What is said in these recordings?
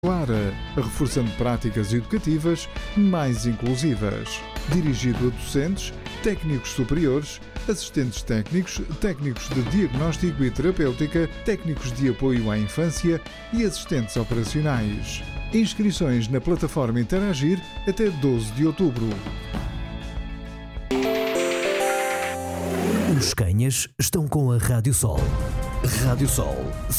Clara, reforçando práticas educativas mais inclusivas. Dirigido a docentes, técnicos superiores, assistentes técnicos, técnicos de diagnóstico e terapêutica, técnicos de apoio à infância e assistentes operacionais. Inscrições na plataforma Interagir até 12 de outubro. Os Canhas estão com a Rádio Sol. Rádio Sol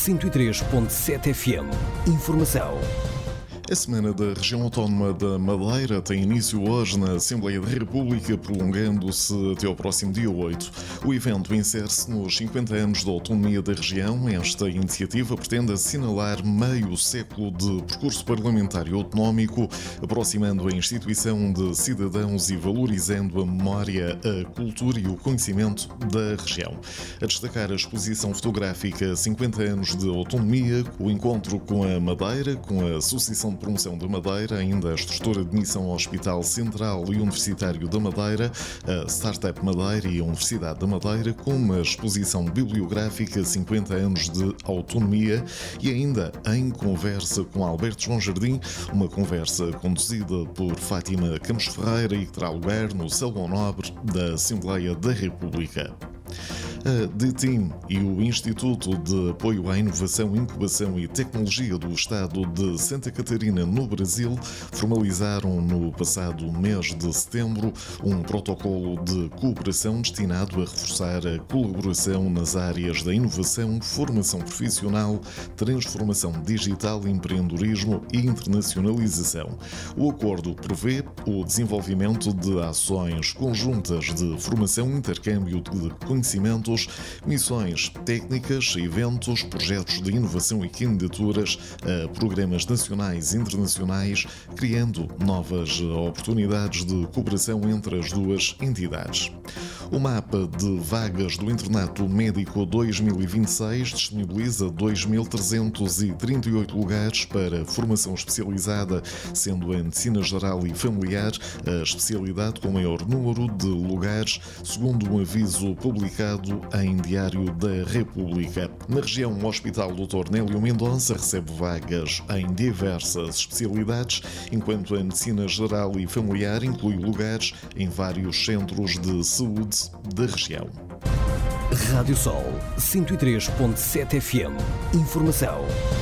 103.7 FM. Informação. A Semana da Região Autónoma da Madeira tem início hoje na Assembleia da República, prolongando-se até ao próximo dia 8. O evento insere-se nos 50 anos da autonomia da região. Esta iniciativa pretende assinalar meio século de percurso parlamentar e autonómico, aproximando a instituição de cidadãos e valorizando a memória, a cultura e o conhecimento da região. A destacar a exposição fotográfica 50 anos de autonomia, o encontro com a Madeira, com a Associação de Promoção da Madeira, ainda a estrutura de missão ao Hospital Central e Universitário da Madeira, a Startup Madeira e a Universidade da Madeira, com uma exposição bibliográfica 50 anos de autonomia e ainda em conversa com Alberto João Jardim, uma conversa conduzida por Fátima Campos Ferreira e que terá lugar no Salão Nobre da Assembleia da República. A DTIM e o Instituto de Apoio à Inovação, Incubação e Tecnologia do Estado de Santa Catarina, no Brasil, formalizaram no passado mês de setembro um protocolo de cooperação destinado a reforçar a colaboração nas áreas da inovação, formação profissional, transformação digital, empreendedorismo e internacionalização. O acordo prevê o desenvolvimento de ações conjuntas de formação e intercâmbio de conhecimentos, missões técnicas, eventos, projetos de inovação e candidaturas a programas nacionais e internacionais, criando novas oportunidades de cooperação entre as duas entidades. O mapa de vagas do Internato Médico 2026 disponibiliza 2.338 lugares para formação especializada, sendo a Medicina Geral e Familiar a especialidade com maior número de lugares, segundo um aviso publicado em Diário da República. Na região, o Hospital Dr. Nélio Mendonça recebe vagas em diversas especialidades, enquanto a Medicina Geral e Familiar inclui lugares em vários centros de saúde da região. Rádio Sol 103.7 FM. Informação.